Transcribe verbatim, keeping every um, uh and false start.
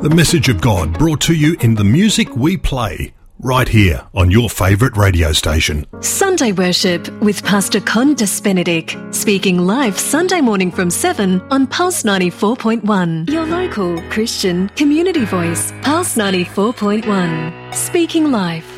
The message of God brought to you in the music we play, right here on your favourite radio station. Sunday Worship with Pastor Con Despenedic, speaking live Sunday morning from seven on Pulse ninety-four point one. Your local Christian community voice, Pulse ninety-four point one. Speaking live.